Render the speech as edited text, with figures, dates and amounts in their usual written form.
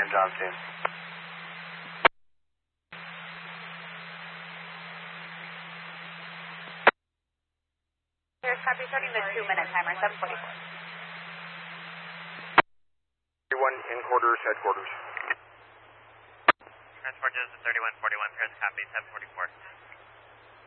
Sam John soon. Here's copy starting the 2-minute timer, 744. 31 in quarters, headquarters. Transport Genesis 3141, here's copy, 744.